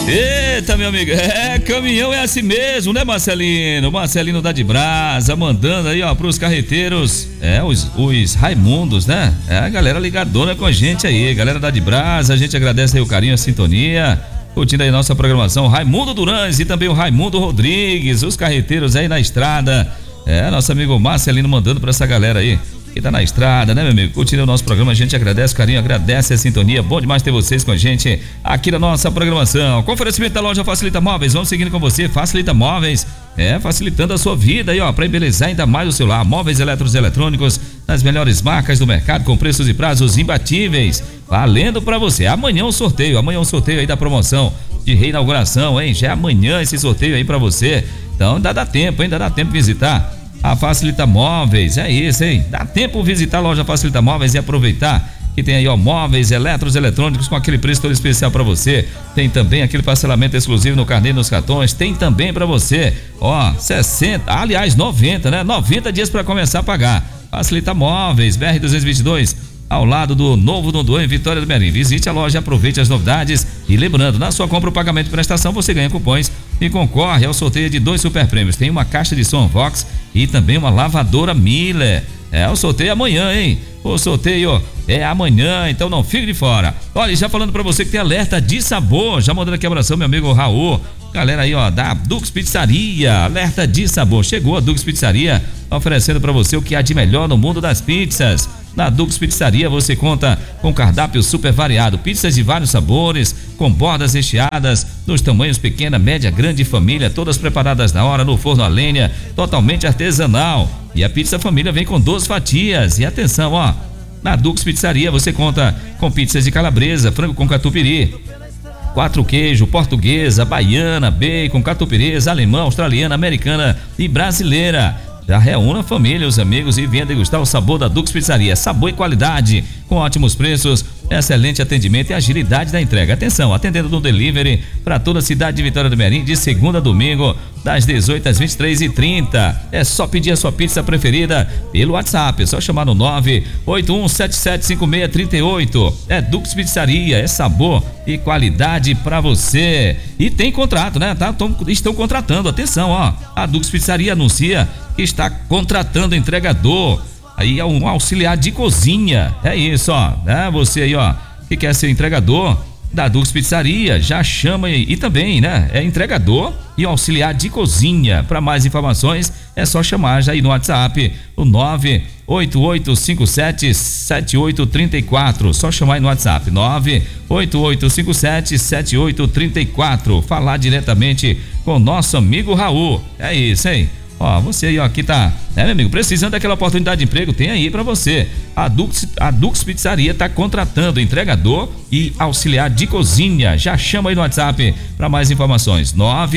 Eita, meu amigo, caminhão é assim mesmo, né, Marcelino? Marcelino da de Brasa, mandando aí, ó, pros carreteiros, os Raimundos, né? A galera ligadona com a gente aí, galera da de Brasa, a gente agradece aí o carinho, a sintonia, curtindo aí nossa programação, Raimundo Durães e também o Raimundo Rodrigues, os carreteiros aí na estrada, nosso amigo Marcelino mandando pra essa galera aí, que tá na estrada, né, meu amigo? Curtindo o nosso programa, a gente agradece o carinho, agradece a sintonia, bom demais ter vocês com a gente aqui na nossa programação. Com oferecimento da loja Facilita Móveis, vamos seguindo com você, Facilita Móveis, facilitando a sua vida aí, ó, pra embelezar ainda mais o seu lar, móveis eletrônicos, nas melhores marcas do mercado, com preços e prazos imbatíveis, valendo pra você. Amanhã um sorteio aí da promoção de reinauguração, hein? Já é amanhã esse sorteio aí pra você, então ainda dá tempo de visitar a Facilita Móveis, é isso, hein? Dá tempo de visitar a loja Facilita Móveis e aproveitar que tem aí, ó, móveis eletrônicos com aquele preço todo especial para você. Tem também aquele parcelamento exclusivo no carnê, nos cartões. Tem também para você, ó, 90, né? 90 dias para começar a pagar. Facilita Móveis, BR-222, ao lado do Novo Dondô, em Vitória do Merim. Visite a loja, aproveite as novidades e lembrando, na sua compra o pagamento de prestação você ganha cupons e concorre ao sorteio de 2 super prêmios. Tem uma caixa de som Vox e também uma lavadora Miller. O sorteio é amanhã, hein? O sorteio é amanhã, então não fique de fora. Olha, já falando pra você que tem alerta de sabor, já mandando aqui abração, meu amigo Raul. Galera aí, ó, da Dux Pizzaria, alerta de sabor. Chegou a Dux Pizzaria, oferecendo pra você o que há de melhor no mundo das pizzas. Na Dux Pizzaria você conta com cardápio super variado, pizzas de vários sabores, com bordas recheadas, nos tamanhos pequena, média, grande e família, todas preparadas na hora no forno a lenha, totalmente artesanal. E a pizza família vem com 12 fatias. E atenção, ó, na Dux Pizzaria você conta com pizzas de calabresa, frango com catupiry, 4 queijo, portuguesa, baiana, bacon, catupiry, alemã, australiana, americana e brasileira. Já reúna a família, os amigos e venha degustar o sabor da Dux Pizzaria. Sabor e qualidade, com ótimos preços, excelente atendimento e agilidade da entrega. Atenção, atendendo no delivery para toda a cidade de Vitória do Merim, de segunda a domingo, das 18 às 23h30. É só pedir a sua pizza preferida pelo WhatsApp, é só chamar no 981775638. É Dux Pizzaria, é sabor e qualidade para você. E tem contrato, né? Estão contratando, atenção, ó. A Dux Pizzaria anuncia que está contratando entregador. Aí é um auxiliar de cozinha. É isso, ó. Você aí, ó, que quer ser entregador da Dux Pizzaria, já chama aí. E também, né? É entregador e auxiliar de cozinha. Para mais informações, é só chamar já aí no WhatsApp, o 988577834. Só chamar aí no WhatsApp, 988577834. Falar diretamente com o nosso amigo Raul. É isso, hein? Ó, você aí, ó, que tá, meu amigo, precisando daquela oportunidade de emprego, tem aí pra você. A Dux Pizzaria tá contratando entregador e auxiliar de cozinha. Já chama aí no WhatsApp para mais informações.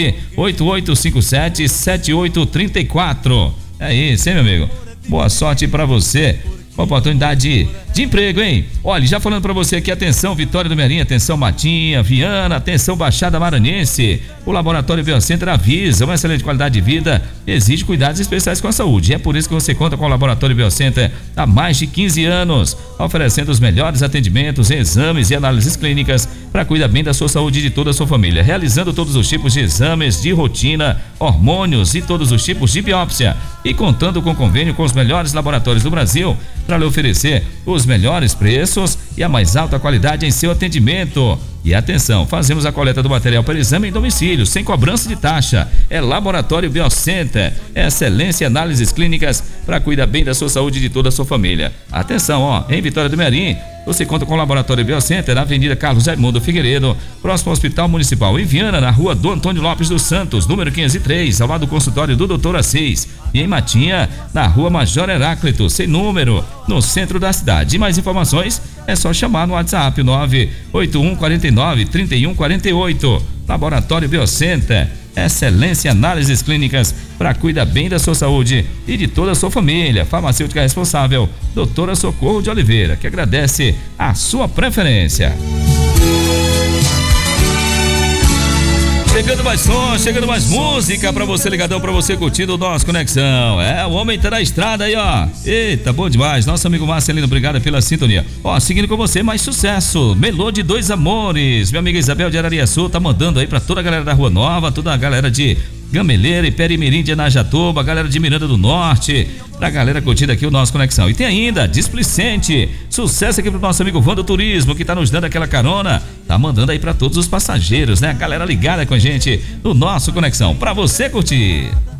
988577834. É isso, hein, meu amigo? Boa sorte pra você. Oportunidade de emprego, hein? Olha, já falando pra você aqui, atenção Vitória do Merim, atenção Matinha, Viana, atenção Baixada Maranhense. O Laboratório Biocenter avisa, uma excelente qualidade de vida exige cuidados especiais com a saúde. É por isso que você conta com o Laboratório Biocenter há mais de 15 anos, oferecendo os melhores atendimentos, exames e análises clínicas para cuidar bem da sua saúde e de toda a sua família, realizando todos os tipos de exames de rotina, hormônios e todos os tipos de biópsia, e contando com convênio com os melhores laboratórios do Brasil para lhe oferecer os melhores preços e a mais alta qualidade em seu atendimento. E atenção, fazemos a coleta do material para exame em domicílio, sem cobrança de taxa. É Laboratório Biocenter, excelência em análises clínicas para cuidar bem da sua saúde e de toda a sua família. Atenção, ó, em Vitória do Merim, você conta com o Laboratório Biocenter na Avenida Carlos Raimundo Figueiredo, próximo ao Hospital Municipal. Em Viana, na Rua do Antônio Lopes dos Santos, número 503, ao lado do consultório do Dr. Assis. E em Matinha, na Rua Major Heráclito, sem número, no centro da cidade. E mais informações é só chamar no WhatsApp 981493148. Laboratório Biocenter, excelência em análises clínicas para cuidar bem da sua saúde e de toda a sua família. Farmacêutica responsável, doutora Socorro de Oliveira, que agradece a sua preferência. Chegando mais som, chegando mais música pra você ligadão, pra você curtindo o nosso Conexão. O homem tá na estrada aí, ó. Eita, bom demais. Nosso amigo Marcelino, obrigado pela sintonia. Ó, seguindo com você, mais sucesso. Melô de Dois Amores. Minha amiga Isabel de Arariaçu tá mandando aí pra toda a galera da Rua Nova, toda a galera de Gameleira e Perimirim de Anajatuba, a galera de Miranda do Norte, pra galera curtindo aqui o nosso Conexão. E tem ainda Displicente, sucesso aqui pro nosso amigo Vando Turismo, que tá nos dando aquela carona, tá mandando aí pra todos os passageiros, né? A galera ligada com a gente no nosso Conexão, pra você curtir.